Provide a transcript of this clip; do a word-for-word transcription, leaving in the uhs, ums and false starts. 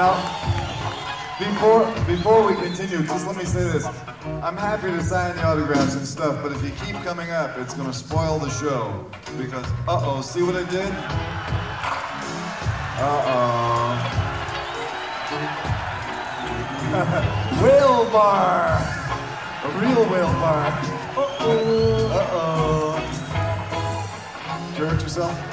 Now, before before we continue, just let me say this. I'm happy to sign the autographs and stuff, but if you keep coming up, it's going to spoil the show. Because, uh-oh, see what I did? Uh-oh. Whale bar! A real whale bar. Uh-oh. Uh-oh. Did you hurt yourself?